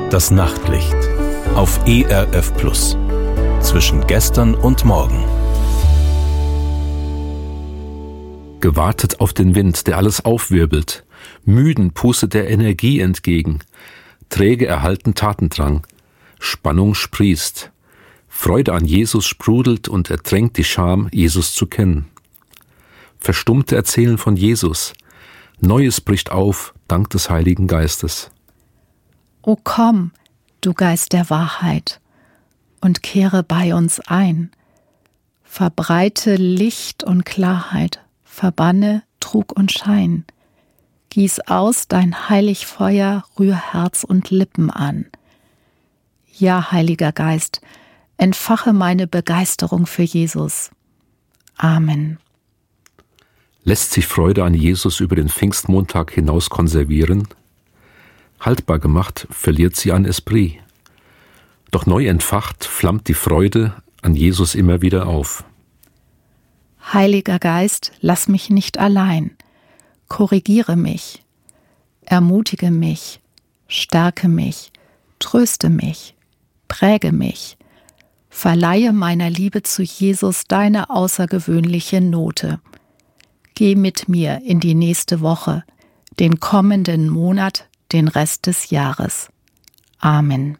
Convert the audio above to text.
Das Nachtlicht auf ERF Plus. Zwischen gestern und morgen. Gewartet auf den Wind, der alles aufwirbelt. Müden pustet der Energie entgegen. Träge erhalten Tatendrang. Spannung sprießt. Freude an Jesus sprudelt und ertränkt die Scham, Jesus zu kennen. Verstummte erzählen von Jesus. Neues bricht auf, dank des Heiligen Geistes. O komm, du Geist der Wahrheit, und kehre bei uns ein. Verbreite Licht und Klarheit, verbanne Trug und Schein. Gieß aus dein heilig Feuer, rühr Herz und Lippen an. Ja, Heiliger Geist, entfache meine Begeisterung für Jesus. Amen. Lässt sich Freude an Jesus über den Pfingstmontag hinaus konservieren? Haltbar gemacht, verliert sie an Esprit. Doch neu entfacht, flammt die Freude an Jesus immer wieder auf. Heiliger Geist, lass mich nicht allein. Korrigiere mich, ermutige mich, stärke mich, tröste mich, präge mich. Verleihe meiner Liebe zu Jesus deine außergewöhnliche Note. Geh mit mir in die nächste Woche, den kommenden Monat, den Rest des Jahres. Amen.